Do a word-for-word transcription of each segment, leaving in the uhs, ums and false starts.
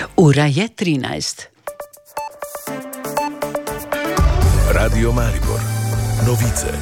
Ura je trinajst. Radio Maribor. Novice.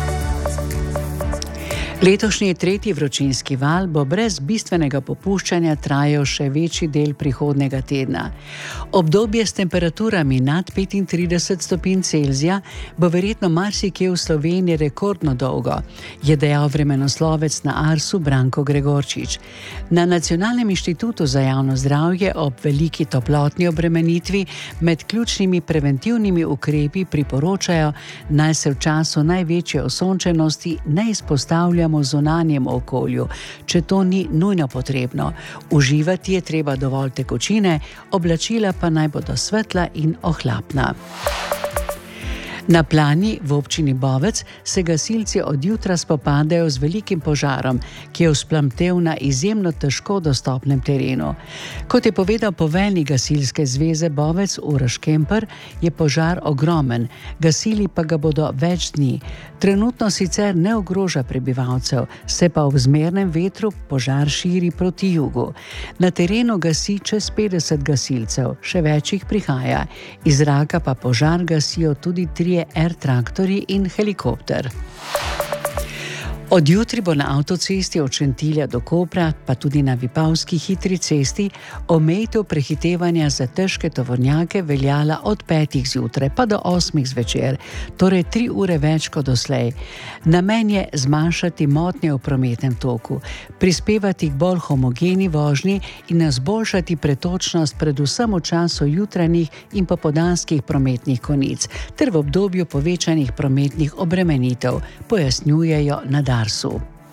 Letošnji tretji vročinski val bo brez bistvenega popuščanja trajal še večji del prihodnjega tedna. Obdobje s temperaturami nad petintrideset stopinj Celzija bo verjetno marsikje v Sloveniji rekordno dolgo, je dejal vremenoslovec na Arsu Branko Gregorčič. Na Nacionalnem inštitutu za javno zdravje ob veliki toplotni obremenitvi med ključnimi preventivnimi ukrepi priporočajo, naj se v času največje osončenosti ne izpostavlja v zunanjem okolju, če to ni nujno potrebno. Uživati je treba dovolj tekočine, oblačila pa naj bodo svetla in ohlapna. Na Plani v občini Bovec se gasilci od jutra spopadajo z velikim požarom, ki je vzplamtel na izjemno težko dostopnem terenu. Kot je povedal poveljnik Gasilske zveze Bovec Uroš Kemper, je požar ogromen, gasili pa ga bodo več dni. Trenutno sicer ne ogroža prebivalcev, se pa ob zmernem vetru požar širi proti jugu. Na terenu gasi čez petdeset gasilcev, še več jih prihaja. Iz zraka pa požar gasijo tudi trije R-traktorji in helikopter. Od jutri bo na avtocesti od Šentilja do Kopra, pa tudi na Vipavski hitri cesti, omejitev prehitevanja za težke tovornjake veljala od petih zjutraj pa do osmih zvečer, torej tri ure več kot doslej. Namen je zmanjšati motnje v prometnem toku, prispevati k bolj homogeni vožnji in izboljšati pretočnost predvsem v času jutranjih in popoldanskih prometnih konic ter v obdobju povečanih prometnih obremenitev, pojasnjujejo na Darsu.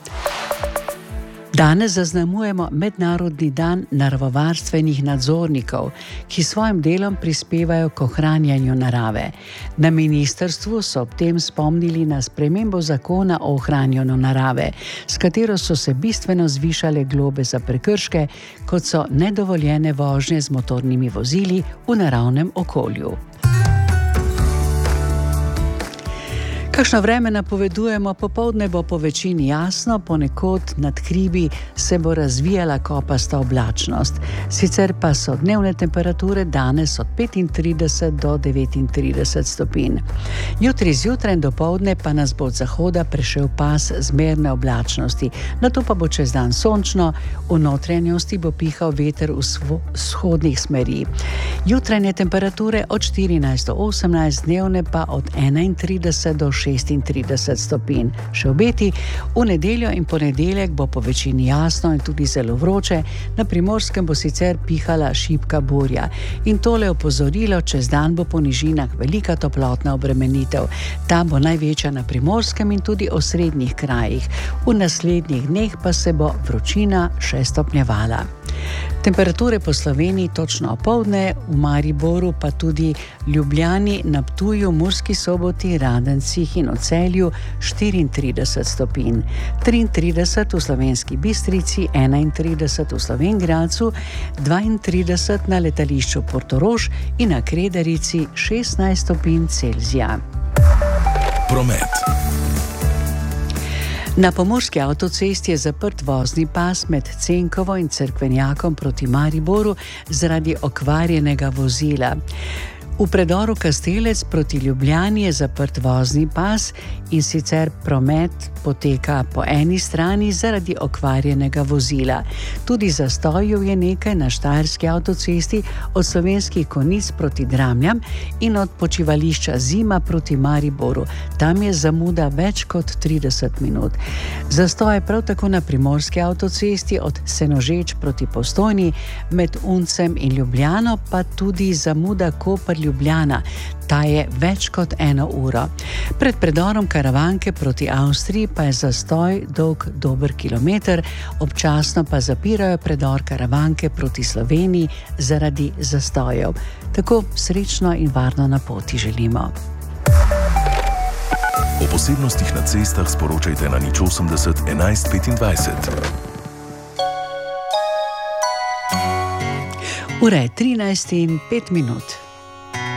Danes zaznamujemo Mednarodni dan naravovarstvenih nadzornikov, ki svojim delom prispevajo k ohranjanju narave. Na ministrstvu so ob tem spomnili na spremembo zakona o ohranjanju narave, s katero so se bistveno zvišale globe za prekrške, kot so nedovoljene vožnje z motornimi vozili v naravnem okolju. Kakšno vreme napovedujemo? Popoldne bo po večini jasno, ponekod nad hribi se bo razvijala kopasta oblačnost. Sicer pa so dnevne temperature danes od petintrideset do devetintrideset stopinj. Jutri zjutraj in dopoldne pa nas bo od zahoda prešel pas zmerne oblačnosti. Nato pa bo čez dan sončno, v notranjosti bo pihal veter v vzhodnih smeri. Jutranje temperature od štirinajst do osemnajst, dnevne pa od enaintrideset do šestintrideset stopinj. Še obeti, v nedeljo in ponedeljek bo po večini jasno in tudi zelo vroče, na Primorskem bo sicer pihala šibka burja. In tole opozorilo, čez dan bo po nižinah velika toplotna obremenitev. Ta bo največja na Primorskem in tudi osrednjih krajih. V naslednjih dneh pa se bo vročina še stopnjevala. Temperature po Sloveniji točno opoldne, v Mariboru pa tudi Ljubljani, na Ptuju, Murski Soboti, Radencih in v Celju štiriintrideset stopinj, triintrideset v Slovenski Bistrici, enaintrideset v Slovenj Gradcu, dvaintrideset na letališču Portorož in na Kredarici šestnajst stopinj Celzija. Promet. Na pomurski avtocesti je zaprt vozni pas med Cenkovo in Cerkvenjakom proti Mariboru zaradi okvarjenega vozila. V predoru Kastelec proti Ljubljani je zaprt vozni pas in sicer promet poteka po eni strani zaradi okvarjenega vozila. Tudi zastojev je nekaj na Štajerski avtocesti od Slovenskih Konjic proti Dramljam in od počivališča Zima proti Mariboru. Tam je zamuda več kot trideset minut. Zastoj je prav tako na Primorski avtocesti od Senožeč proti Postojni, med Uncem in Ljubljano pa tudi zamuda Koper Ljubljana. Ta je več kot eno uro. Pred predorom Karavanke proti Avstriji pa je zastoj dolg dober kilometer, občasno pa zapirajo predor Karavanke proti Sloveniji zaradi zastojev. Tako srečno in varno na poti želimo. O posebnostih na cestah sporočajte na nič osemdeset enajst petindvajset. Ura je trinajst in pet minut.